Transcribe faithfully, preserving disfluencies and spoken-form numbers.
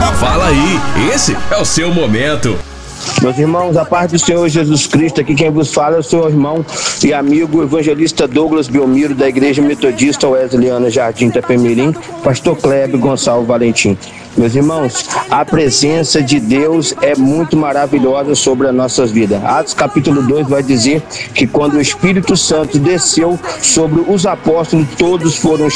Fala aí, esse é o seu momento. Meus irmãos, a paz do Senhor Jesus Cristo, aqui quem vos fala é o seu irmão e amigo evangelista Douglas Belmiro, da Igreja Metodista Wesleyana Jardim Itapemirim, pastor Kleber Gonçalves Valentim. Meus irmãos, a presença de Deus é muito maravilhosa sobre as nossas vidas. Atos capítulo dois vai dizer que quando o Espírito Santo desceu sobre os apóstolos, todos foram